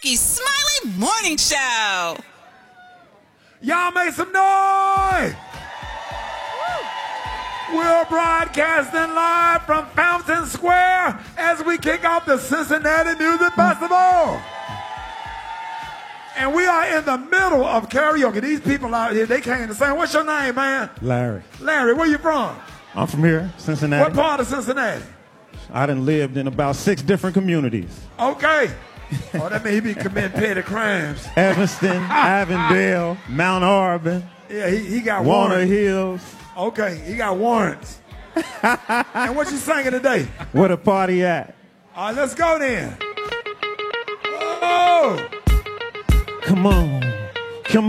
Rickey Smiley Morning Show. Y'all make some noise. We're broadcasting live from Fountain Square as we kick off the Cincinnati Music Festival. And we are in the middle of karaoke. These people out here, they came to sing. What's your name, man? Larry. Larry, where you from? I'm from here, Cincinnati. What part of Cincinnati? I done lived in about 6 different communities. Okay. Oh, that means he be committing petty crimes. Evanston, Avondale, Mount Auburn. Yeah, he got Warner warrants. Hills. Okay, he got warrants. And what you singing today? Where the party at? All right, let's go then. Oh! Come on.